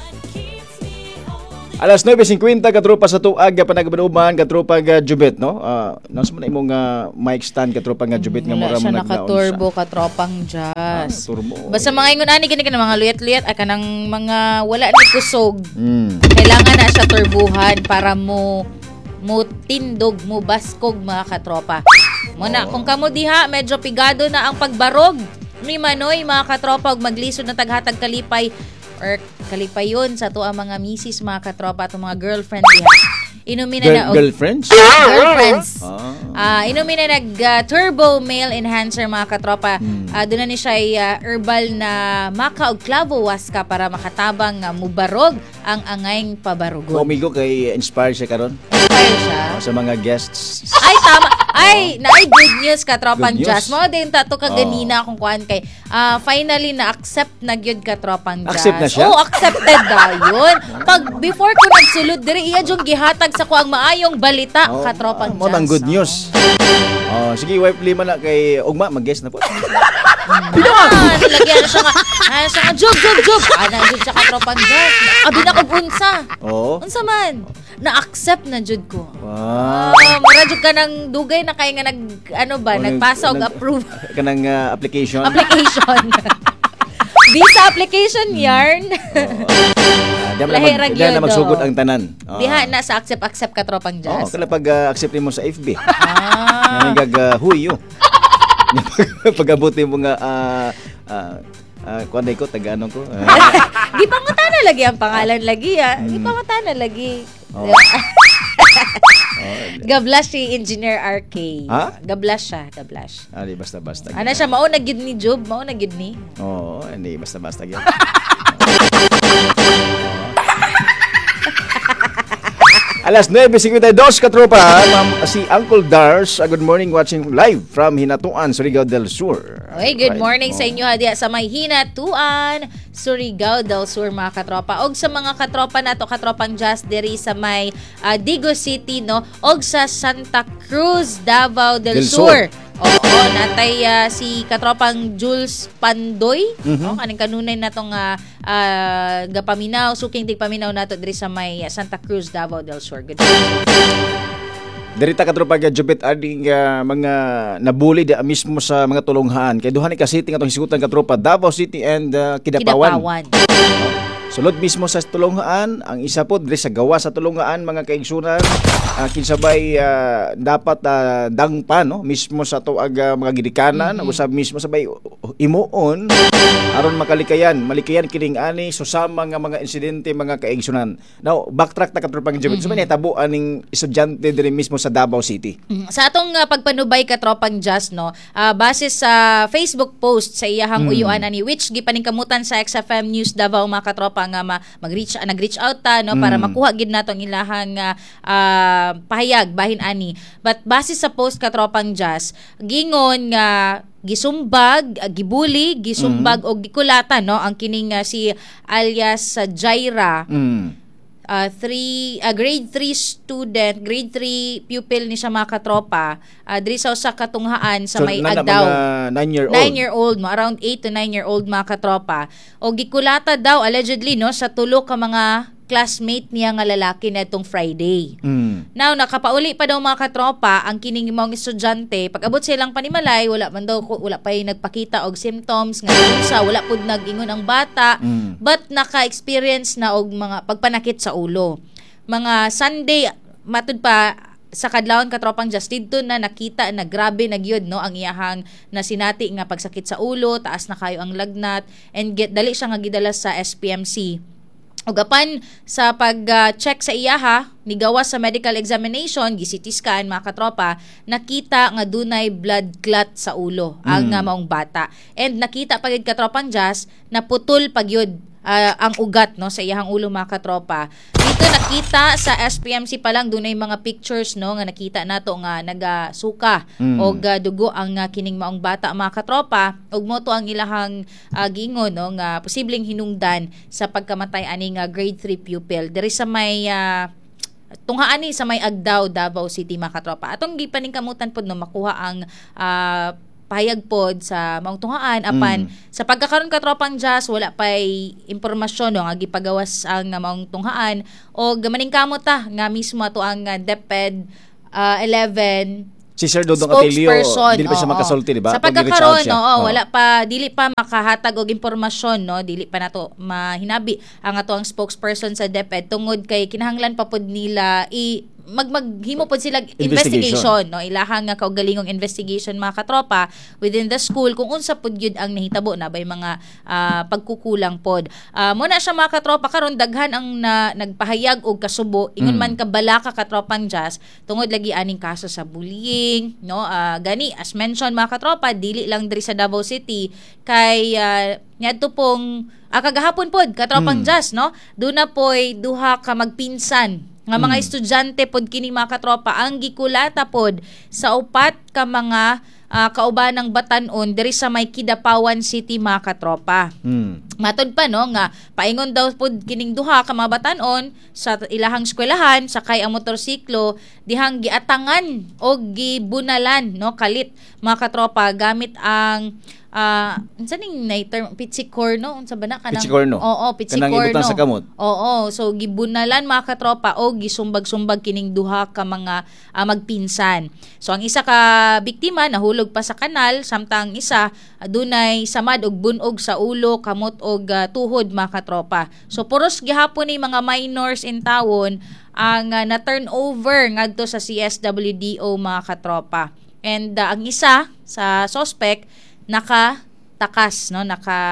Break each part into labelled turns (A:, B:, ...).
A: Alas 9:50 katropa sa tuag panagbanuman katropa nga Jubit no. Nasa man imong mic stand katropa nga Jubit nga mura
B: mo
A: mo
B: naka-turbo katropang jazz.
A: Turbo.
B: Basta mga ingon ani gani ka mga luyat-luyat ay kanang mga wala ni kusog. Kailangan na siya turbuhan para mo tindog mo baskog mga katropa. Muna kung kamo diha medyo pigado na ang pagbarog ni Manoy mga katropa ug maglisod na taghatag kalipay or kalipayon sa to ang mga misis mga katropa at mga girlfriend diha. Inumin na
A: girlfriends?
B: Girlfriends. Inumin na turbo male enhancer mga katropa. Doon na ni siya herbal na maka ug clavo waska para makatabang mubarog ang angayng pabarugon.
A: Amigo kay inspire siya karon.
B: Inspire siya
A: sa mga guests.
B: Ay tama. Ay, good news katropang jazz. Mo din tato kaganina kung kuan kay finally na accept na gyud katropang jazz.
A: Accept na siya?
B: Oh, accepted dayon. Pag before ko nagsulod diri iya jung gihatag sa kuang maayong balita katropang jazz.
A: Mo nang good news. Sige, wipe lima na kay ugma mag-guest na po.
B: Nilagyan na siya nga job. Ana jud siya katropang jazz. Abi na kog unsa. Unsa man? Na-accept na jud ko.
A: Wow.
B: Mura jud ka nang dugay na kay nga nagpasa og approve.
A: Kanang application.
B: Visa application yarn.
A: Diyan na magsugod ang tanan.
B: Diha na sa accept ka tropang jazz.
A: Kala pag accept mo sa FB. Nga huyo. Pag-abuti mo nga kuanay ko taga-ano ko.
B: Di pa matana lagi ang pangalan lagi Di pa matana lagi. Gablash si Engineer RK. Gablash siya, gablash.
A: Di basta-basta.
B: Ano siya, mao na gid ni Job, mao na gid ni.
A: Hindi basta-basta gyud. Alas 9:52 katropa, si Uncle Dars. Good morning, watching live from Hinatuan, Surigao del Sur.
B: Okay, good morning sa inyo diya sa may Hinatuan, Surigao del Sur mga katropa. Og sa mga katropa nato katropang jazz diri sa may Digo City no, og sa Santa Cruz, Davao del Sur. Oo, natay si katropang Jules Pandoy. Kaning kanunay natong gapaminaw, suking tigpaminaw nato diri sa may Santa Cruz, Davao del Sur. Good morning.
A: Dirita katropa ga Jubit ading mga nabuli di mismo sa mga tulunghaan. Kay duha ni ka city nga tong hisutan katropa Davao City and Kidapawan. Sulod mismo sa tulunghaan, ang isa po diri sa gawa sa tulunghaan mga kaigsunan kinsabay dapat dangpa no mismo sa tuag mga gidikanan usab mismo sabay imuon aron malikayan kining ani susama nga mga insidente mga kaigsunan. Now backtrack ta katropang Jubit. So may tabo aning estudyante diri mismo sa Davao City. Sa
B: atong pagpanubay katropang jazz no, base sa Facebook post sa iyahang uyuan ani which gipaningkamutan sa XFM News Davao mga katropa nga nag-reach out ta no para makuha gid nato ang ilahang pahayag bahin ani. But base sa post katropang jazz, gingon nga gisumbag, gibuli, gisumbag og gikulatan no ang kining si alias Jaira. Grade 3 student, grade 3 pupil ni siya mga katropa, diri sa usa ka tunghaan sa may Agdaw. 9-year-old mo, around 8 to 9-year-old mga katropa. O gikulata daw allegedly no sa tulo ka mga classmate niya nga lalaki na itong Friday. Now, nakapauli pa daw mga katropa ang kining mga estudyante. Pag abot silang panimalay, wala pa yung nagpakita og symptoms nga wala pud nag-ingon ang bata, but naka-experience na og mga pagpanakit sa ulo. Mga Sunday, matud pa sa kadlawon katropang just dito na nakita na grabe na gyud no ang iyahang na sinati nga pagsakit sa ulo, taas na kayo ang lagnat, and dali siya nga gidala sa SPMC. Ugapan sa pag-check sa iyaha, nigawa sa medical examination, gi-CT scan mga katropa, nakita nga dunay blood clot sa ulo ang maong bata. And nakita pagid katropang jazz na putol pagyud ang ugat no sa iyahang ulo mga katropa. Dito nakita sa SPMC pa lang dunay mga pictures no nga nakita nato nga nagasuka og dugo ang kining maong bata mga katropa, ug mo to ang ilahang gingon no nga posibleng hinungdan sa pagkamatay ani nga grade 3 pupil diri sa may tunghaan ni sa may Agdaw, Davao City mga katropa. Atong gipaningkamutan pud no makuha ang pahayag pod sa maong tunghaan apan sa pagkakaroon ka tropang jazz wala pay impormasyon no nga gipagawas ang maong tunghaan o gamaningkamot ta nga mismo ato ang DepEd 11
A: si Sir Dodong Atilio, dili pa siya makasulti, di ba?
B: Sa pagkakaroon, wala pa, dili pa makahatag og impormasyon, no? Dili pa nato mahinabi ang ato ang spokesperson sa DepEd tungod kay kinahanglan pa pod nila maghimo pod sila investigation, no? Ilahang nga kaugalingong investigation mga katropa within the school kung unsa pod gyud ang nahitabo na bay mga pagkukulang pod. Muna siya mga katropa karon daghan ang nagpahayag og kasubo ingon man kabala ka katropang jazz tungod lagi aning kaso sa bullying, no? Gani as mentioned mga katropa dili lang diri sa Davao City kay niadto pong kagahapon pod katropang jazz, no? Duna poy duha ka magpinsan nga mga estudyante pod kini mga katropa ang gikulata pod sa upat ka mga kaubanang batan-on diri sa may Kidapawan City mga katropa. Matod pa no nga paingon daw pod kining duha ka mga batan-on sa ilahang eskwelahan sakay ang motorsiklo dihang giatangan o gibunalan no kalit mga katropa gamit ang unsa ning term pitsikorno unsa ba na kanang
A: pitsikorno.
B: Oo, pitsikorno.
A: Kanang ibutan sa kamot.
B: Oo, so gibunalan mga katropa o gisumbag-sumbag kining duha ka mga magpinsan. So ang isa ka biktima nahulog pa sa kanal samtang isa adunay samad og bunog sa ulo, kamot og tuhod mga katropa. So puros gihapon ni mga minors in tawon ang na-turn over ngadto sa CSWDO mga katropa. And ang isa sa suspect nakatakas no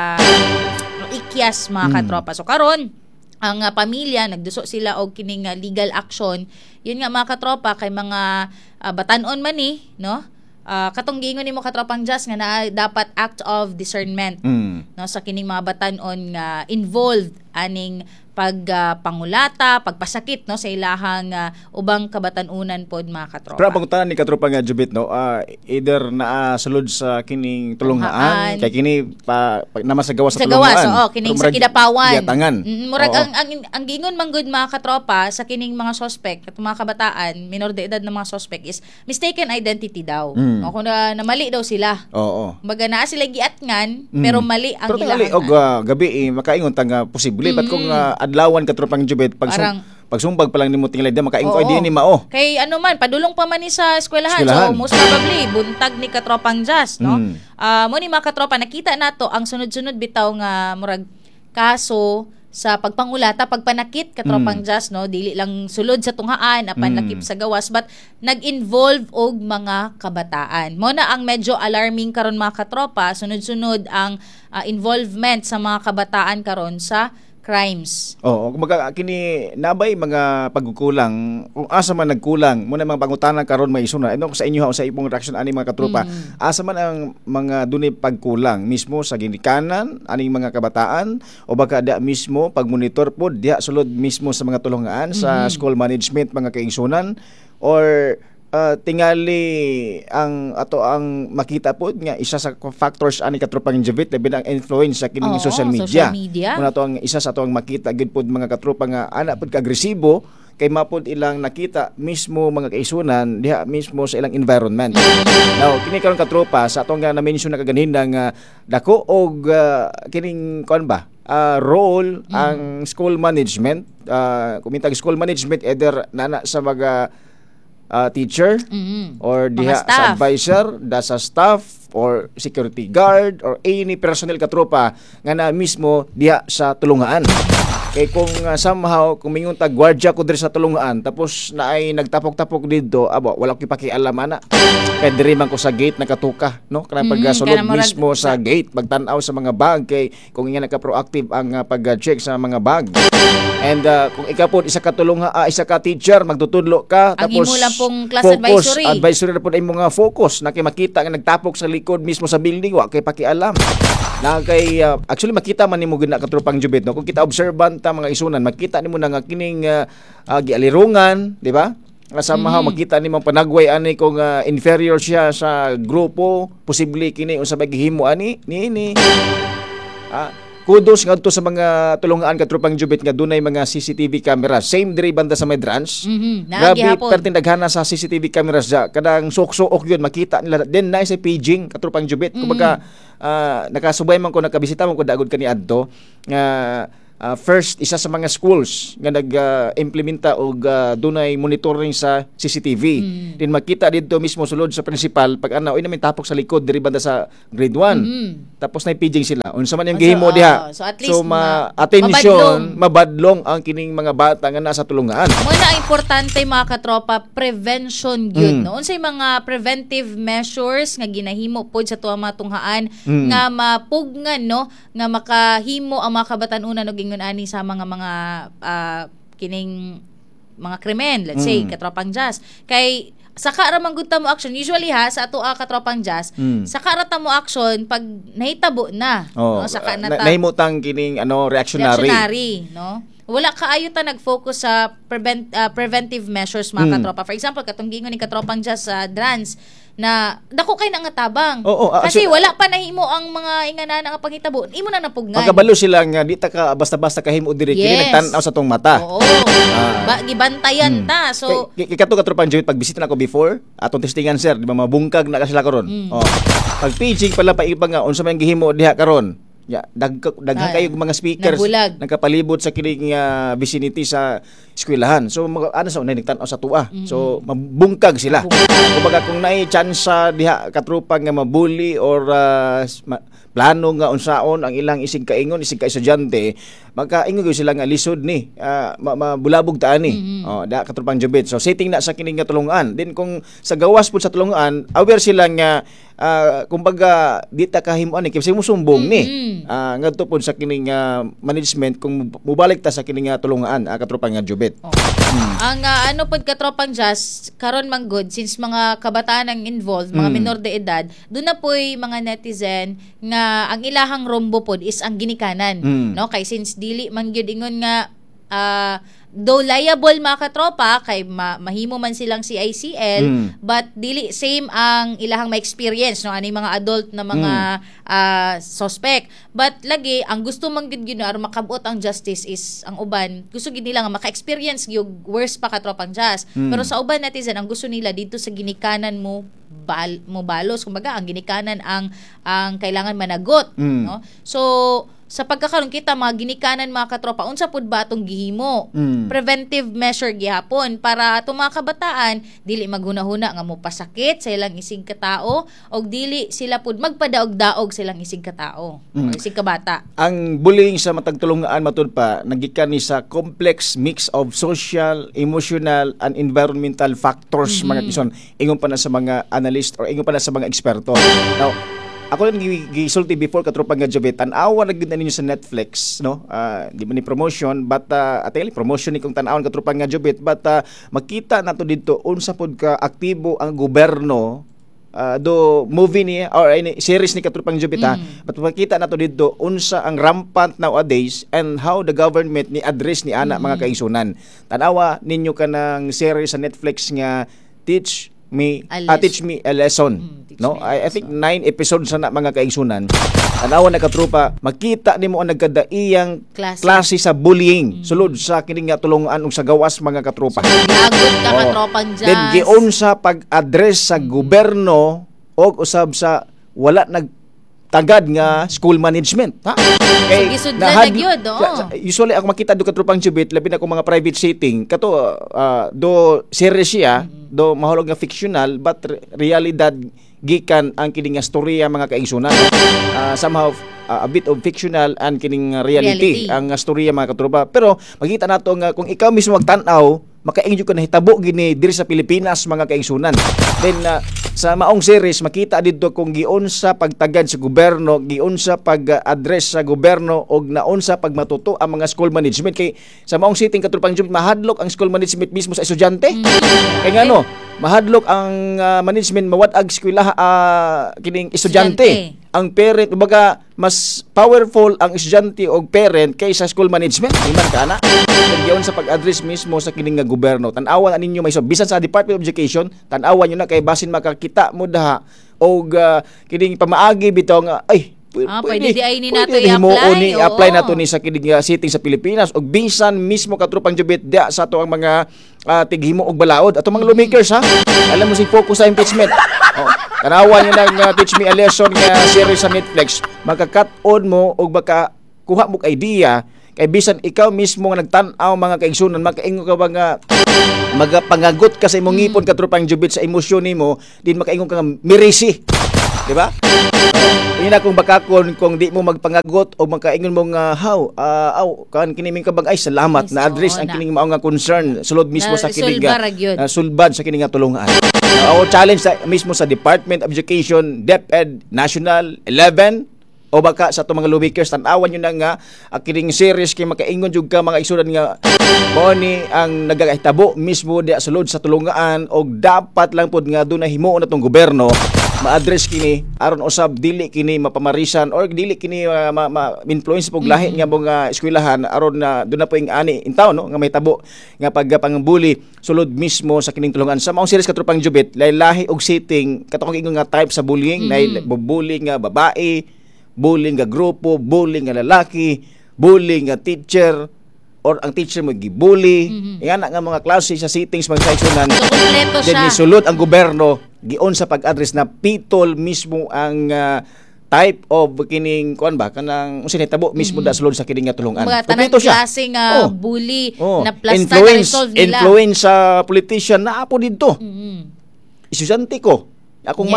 B: ikyas mga katropa. So karon ang pamilya nagduso sila og kining legal action. Yun nga mga katropa kay mga batan-on man ni no katong giingon nimo katropang jazz nga na dapat act of discernment no sa kining mga batan-on nga involved aning pagpangulata, pagpasakit no sa ilahang ubang kabatan-unan pod mga katropa.
A: Pero pangutanan ni katropa nga Jubit no, either sulod sa kining tulunghaan kay kini namasagawas sa tulunghaan.
B: Sa gawas, kining sa Kidapawan.
A: Giatangan.
B: Murag ang gingon man gud mga katropa sa kining mga suspect at mga kabataan, minor de edad na mga suspect is mistaken identity daw. No, kung na mali daw sila.
A: Oo.
B: Baga naa sila giatngan pero mali ang
A: ilahang. Pero og gabi makaingon tanga posible but kung adlawan katropang Jubit pagsumbag pa lang nimo tingali da makaingon di ni mao.
B: Kay ano man padulong pa man ni sa eskwelahan. So most probably buntag ni katropang jazz no. Mo ni mga katropa nakita nato ang sunod-sunod bitaw nga murag kaso sa pagpangulata, pagpanakit katropang jazz no, dili lang sulod sa tunghaan apan lakip sa gawas but nag-involve og mga kabataan. Mo na ang medyo alarming karon mga katropa, sunod-sunod ang involvement sa mga kabataan karon sa crimes.
A: Oo, kumbaga kini nabay mga pagkukulang kung asa man nagkulang mo na mga pangutanan karon may isuna ano sa inyo sa ipong reaction ani mga katropa asa man ang mga dunay pagkulang mismo sa ginikanan aning mga kabataan o baka da mismo pagmonitor pod diha sulod mismo sa mga tulungan sa school management mga kaingsunan or tingali ang makita po nga isa sa factors ani katropang Jubit labi ang influence sa kining social media. Muna to ang isa sa ato ang makita gid pod mga katropa nga ana pod ka-agresibo kay mapod ilang nakita mismo mga kaisunan diha mismo sa ilang environment. Now kini karon katropa sa atong nga na-mention na kaganinda nga dako og kining kon ba role ang school management kumintag school management either nana sa mga teacher or diha sa advisor, sa staff or security guard or any personnel katropa nga na mismo diha sa tulungaan. Kay kung somehow kung mingon tag gwardiya ko diri sa tulungaan tapos naay nagtapok-tapok didto wala ko pakialam ana. Kay diri man ko sa gate nakatuka no kanang pagsulod mismo sa gate pagtan-aw sa mga bag kay kung nga naka-proactive ang pag-check sa mga bag. And kung ikaw po isa ka isa ka teacher magtutudlo ka
B: ang
A: tapos
B: imo lang pong class
A: focus, advisory na po na mga focus na kay makita nga nagtapok sa likod mismo sa building wa kay pakialam. Na kay actually makita man nimo gid na katropang Jubit no kung kita observant ta mga isunan makita nimo na nga kining gialirungan di ba somehow makita nimo panagway ani kung inferior siya sa grupo posible kini unsa ba gihimo ani ni kudos ngadto sa mga tulungaan katropang Jubit nga dunay mga CCTV camera. Same diri banda sa Medrans.
B: Naagi
A: Grabe
B: hapon.
A: perting daghana sa CCTV cameras ja. Kadang suok-suok yun makita nila. Then na sa paging katropang Jubit. Kumbaga nakasubay man ko nakabisita man ko dagod kani adto nga first isa sa mga schools nga nag-implementa og dunay monitoring sa CCTV. Din makita didto mismo sulod sa principal pag ana oy namin tapok sa likod diri banda sa grade 1. Tapos na paging sila. Unsa man yung gihimo diha.
B: So at least
A: attention, mabadlong ang kining mga bata nga nasa tulungaan.
B: Mo na importante mga katropa, prevention gyud no. Unsay mga preventive measures nga ginahimo pod sa tuwa mga tunghaan nga mapugnan no, nga makahimo ang mga kabatan-unan og ingon ani sa mga kining mga krimen, let's say katropang jazz. Kay saka ra man gud ta mo action usually sa ato katropang jazz, saka ra ta mo action pag nahitabo na, no? Saka na ta
A: nahimutang kining reactionary,
B: no? Wala kaayo ta nag-focus sa preventive measures mga katropa. For example, katong gingon ni katropang jazz sa Drans na dako kay na nga tabang. Kasi wala pa nahimo ang mga ingana nga panghitabo. Imo na napugnan.
A: Pagkabalo sila nga di ta ka basta-basta kahimo diri kini nagtan-aw sa tong mata.
B: Oo. Gibantayan ta. So
A: kato katropang Jubit pag bisita nako before atong testingan sir, di ba mabungkag na ka sila karon. Pag paging pala pa iba nga unsa man gihimo diha karon. Daghang kayo mga speakers nagkapalibot sa kining vicinity sa eskwelahan. So ano sa unay nagtan-aw sa tuwa. So mabungkag sila. Kumbaga kung naay chance diha katropa nga mabuli or plano nga unsaon ang ilang isig kaingon, isig ka estudyante, magkaingon gyud sila nga lisod ni mabulabog ta ani. Da katropang Jubit. So setting na sa kining nga tulungan. Then kung sa gawas pud sa tulungan, aware sila nga kumbaga di ta kahimo ani kasi musumbong ni ngadto pod sa kining management kung mubalik ta sa kining tulungan katropang Jubit.
B: Ang ano pod katropang jazz karon man good since mga kabataan ang involved, mga minor de edad, do na poy mga netizen nga ang ilahang rombo pod is ang ginikanan, no? Kay since dili man gyud ingon nga though liable mga katropa kay mahimo man silang CICL but dili same ang ilahang ma-experience no ani mga adult na mga suspect, but lagi ang gusto man gid aron makabot ang justice is ang uban gusto gid nila nga maka-experience gyud worse pa katropang jazz, pero sa uban netizen ang gusto nila dito sa ginikanan mo balos, kumbaga ang ginikanan ang kailangan managot, no? So sa pagkakaroon kita mga ginikanan mga katropa, unsa pud ba atong gihimo? Preventive measure gihapon para atong mga kabataan dili maghunahuna nga mopasakit sa ilang isig katao og dili sila pud magpadaog-daog sa ilang isig katao o isig kabata.
A: Ang bullying sa matag tulungaan matud pa nagikan ni sa complex mix of social, emotional and environmental factors mga kison. Ingon pa na sa mga analyst or ingon pa na sa mga eksperto. Now, ako lang gisulti before katropang Jubit, tan-awa na gid ninyo sa Netflix, no? Di man ni promotion but ateli promotion ni kung tan-awon katropang Jubit, but makita nato didto unsa pod ka aktibo ang gobyerno do movie ni or series ni katropang Jubit but makita nato didto unsa ang rampant nowadays and how the government ni address ni ana mga kaigsunan. Tan-awa ninyo kanang series sa Netflix nga Teach Me a Lesson. No, I think 9 episodes na mga kaigsunan. Tanawan na katropa, makita nimo ang nagkadaiyang klase sa bullying sulod sa kining nga tulungan ug sa gawas mga katropa.
B: Lagot ka katropang jazz.
A: Then giun sa pag-address sa gobyerno og usab sa wala tagad nga school management, ha?
B: Kay
A: usually ako makita do katropang Jubit labi na ko mga private setting kato do series siya do mahulog nga fictional but realidad gikan ang kining nga storya mga kaigsunan. Somehow a bit of fictional and kining reality ang storya mga katropa, pero makita nato nga kung ikaw mismo magtan-aw makaingon ka na hitabo gini diri sa Pilipinas mga kaigsunan. Then sa maong series makita didto kung giun sa pagtagad sa gobyerno, giun sa pag-address sa gobyerno og naun sa pagmatuto ang mga school management. Kay sa maong setting katropang Jubit mahadlok ang school management mismo sa estudyante. Kay ngano mahadlok ang management mawat-ag eskwelaha kining estudyante. Ang parent ubaga mas powerful ang estudyante og parent kaysa school management. Iman ka na. Giun sa pag-address mismo sa kining nga gobyerno. Tan-awan ninyo may bisan sa Department of Education, tan-awan nyo na kay basin makakita mo daha og kining pamaagi bitaw nga ay
B: Pwede di ay ni nato
A: pwede himuon ni
B: i-apply.
A: apply nato ni sa kining sitting sa Pilipinas og bisan mismo katropang jubit dia sa ato ang mga tighimo og balaod ato mga lawmakers ha. Alam mo si focus sa impeachment. Tanawan niyo nang Teach Me a Lesson nga series sa Netflix. Magka-cut-on mo og baka kuha mo idea kay bisan ikaw mismo nga nagtan-aw mga kaigsunan makaingon ka ba nga magapangagot ka sa imong ngipon katropang jubit sa emosyon nimo din makaingon ka nga mirisi. Di ba? Ina kung bakakon kung di mo magpangagot o makaingon mo nga kan kining kabag ay salamat
B: Yes,
A: na address ang kining mao nga concern sulod mismo
B: Na
A: sa kining sulbad sa kining tulungan. Our challenge mismo sa Department of Education, DepEd National 11 o baka sa itong mga lawmakers tan-awan nyo na nga kining series kay makaingon jud ka mga isudan nga mo ni ang nagakahitabo mismo di sulod sa tulungan o dapat lang pod nga doon na himuon natong gobyerno ma-address kini aron usab dili kini mapamarisan or dili kini ma-influence pog lahi nga mga eskwelahan aron na doon na po ing ani in town no nga may tabo nga pagpangbuli sulod mismo sa kining tulungan sa maong series katropang jubit lahi og setting katong ingon nga type sa bullying na bullying nga babae, bullying nga grupo, bullying nga lalaki, bullying nga teacher or ang teacher mo gibully. Yan nga mga klase sa settings mga kaigsunan.
B: So, kompleto siya.
A: Then sulod ang gobyerno gion sa pag-address na pitol mismo ang type of kining kuan ba kanang unsa nitabo mismo da sulod sa kining nga tulungan.
B: Mga tanang klase nga bully na plus resolve nila.
A: Influence sa politician na apo didto. Estudyante ko. Akong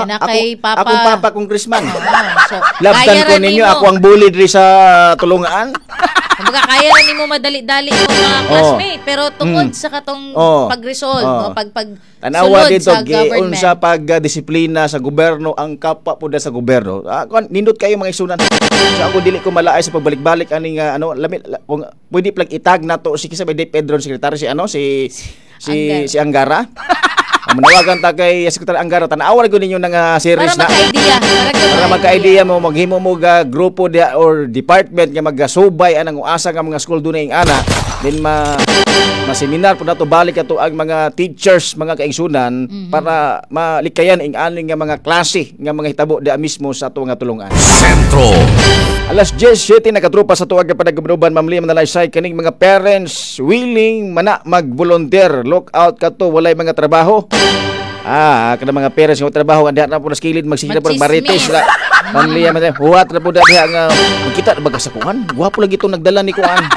A: papa congressman. So, labdan ko ninyo ako ang bully diri sa tulungan.
B: Kumbaga kaya na nimo madali-dali yung mga classmate pero tungod sa katong pag-resolve
A: tanawa dito giun sa pagdisiplina sa gobyerno ang kapwa pud sa gobyerno. Nindot kayo mga isunan. So ako dili ko malaay sa pagbalik-balik ani nga kung pwede plag itag nato si kisa may Pedro secretary si Angara. Manawagan ta kay Secretary Angara tanawa ko ninyo nga series para magka-idea mo maghimo mo ga grupo or department nga magasubay anang uasa nga mga school dunay ing ana then ma-seminar pud nato balik ato ang mga teachers mga kaigsunan para malikayan ing aning nga mga klase nga mga hitabo dia mismo sa ato nga tulungan. Sentro Alas 10:07 nakatropa sa tuwag nga panagumruban mamli manalaysay kaning mga parents willing mana mag-volunteer lockout kato walay mga trabaho. Kada mga parents nga trabaho nga na po naskilid magsigla po marites na pamilya man huwat na po diha nga kita baga sa kuan guwapo lagi itong nagdala ni kuan.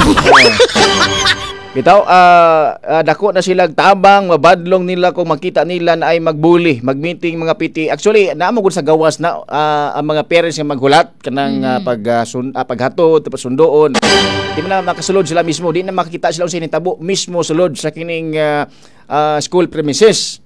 A: Bitaw dako na sila tabang mabadlong nila kung makita nila na ay magbuli magmeeting mga PT actually naamo gud sa gawas na ang mga parents nga maghulat kanang paghatod tapos sundoon di man na makasulod sila mismo di na makita sila sa tabo mismo sulod sa kining school premises.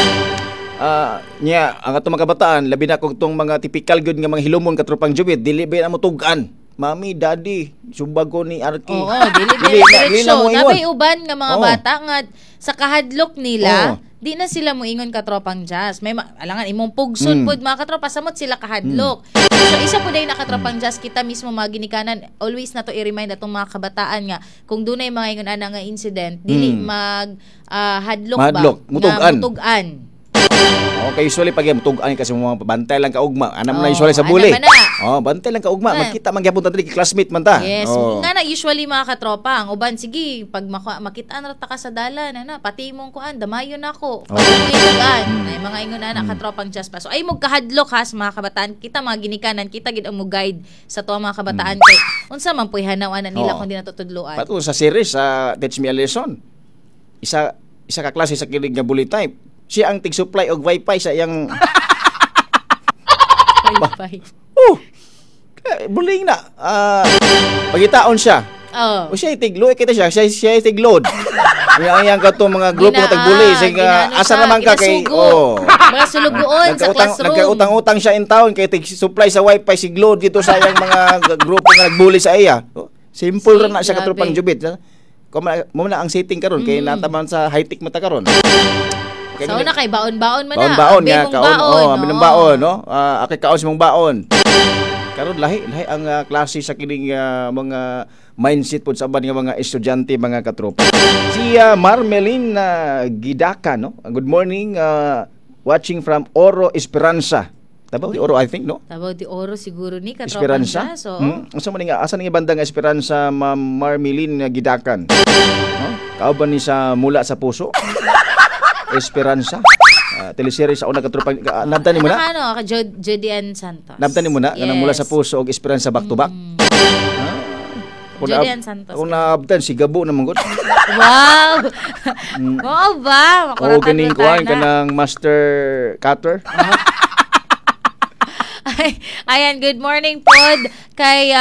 A: Ang atong mga kabataan labi na kung tong mga typical good nga mga hilumon katropang jubit dili ba na mo tugan Mami, daddy, sumbag ko ni Arki.
B: Oo, dili diretso. Nabay uban nga mga bata nga sa kahadlok nila, di na sila moingon katropang jazz. May alangan imong pugson pud mga katropa samot sila kahadlok. So isa pud ay nakatropang jazz kita mismo mga ginikanan always na to i-remind atong mga kabataan nga kung dunay mga ingon ana nga incident, dili hadlok ba? Mutugan.
A: Okay, usually pag mutugan kasi mga bantay lang kaugma. Anam na usually sa buli. Bantay lang kaugma. Magkita man gyapon ta diri classmate man ta.
B: Yes, nga na usually mga katropa, ang uban sige pag makita na ta ka sa dalan ana, pati imong kuan damayon nako. Pagtugan. Ay mga ingon ana katropang just pa. So ay mo kahadlok ha sa mga kabataan, kita mga ginikanan, kita gid ang mo guide sa tuwa mga kabataan kay unsa man puy hanaw-ana nila kung di natutudloan.
A: Pato sa series sa Teach Me a Lesson. Isa ka klase sa kilig nga bully type. Siya ang tig-supply og wifi sa iyang
B: wifi.
A: Buling na. Pagitaon siya. O siya tig-load kita siya tig-load. Yang kato mga grupo nga tag-bully asa naman ka kay
B: mga sulugoon sa classroom.
A: Nagkautang-utang siya in town kay tig-supply sa wifi sig-load dito sa iyang mga grupo nga nag-bully sa iya. Simple ra na siya katropang jubit. Mo na ang setting karon kay nataman sa high-tech mata karon.
B: So na kay baon-baon man na.
A: Baon nga kaon. Aminong baon, no? Akay kaon sa mong baon. Karon lahi ang klase sa kining mga mindset pod sa nga mga estudyante, mga katropa. Si Marmelin Gidaka, no? Good morning, watching from Oro Esperanza. Tabaw di Oro, I think, no?
B: Tabaw de Oro siguro ni katropa
A: Esperanza.
B: niya. So,
A: Asa man nga asa nga banda nga Esperanza Ma'am Marmeline nga gidakan. No? Kauban ni sa Mula sa Puso. Esperanza. Teleserye sa una ka tropa. Nabtan ni mo na?
B: Ano, Jody Ann Santos.
A: Nabtan ni mo na?
B: Yes.
A: Kanang Mula sa Puso og Esperanza back to back.
B: Jody Ann Santos.
A: Kung naabtan si Gabo naman gud.
B: Wow! Oo ba?
A: O ganing kuan kanang Master Cutter.
B: Ayan, good morning pod kay